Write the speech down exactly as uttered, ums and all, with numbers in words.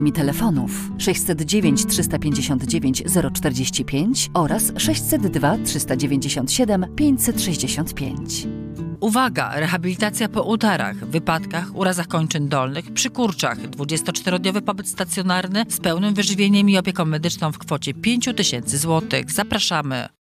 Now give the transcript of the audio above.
Mi telefonów sześćset dziewięć trzysta pięćdziesiąt dziewięć zero czterdzieści pięć oraz sześćset dwa trzysta dziewięćdziesiąt siedem pięćset sześćdziesiąt pięć. Uwaga! Rehabilitacja po udarach, wypadkach, urazach kończyn dolnych, przy kurczach. dwudziestoczterodniowy pobyt stacjonarny z pełnym wyżywieniem i opieką medyczną w kwocie pięć tysięcy złotych. Zapraszamy!